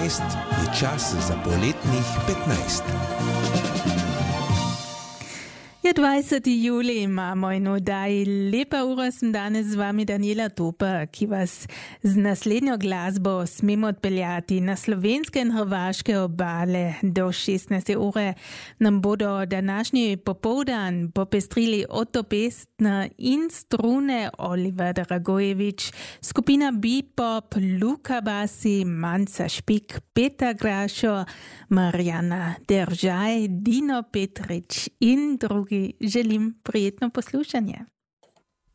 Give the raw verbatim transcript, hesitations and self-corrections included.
šestnajst je čas za poletnih petnajst. Je dvajseti julij, imamo in oddaji Lepa ura, sem danes z vami Daniela Topa, ki vas z naslednjo glasbo smemo odpeljati na slovenske in hrvaške obale do šestnajste ure. Nam bodo današnji popoldan popestrili Otto Pestner in strune Oliver Dragojević, skupina Bebop, Luka Basi, Manca Špik, Petar Grašo, Marjana Deržaj, Dino Petrić in drugi. Želim prijetno poslušanje.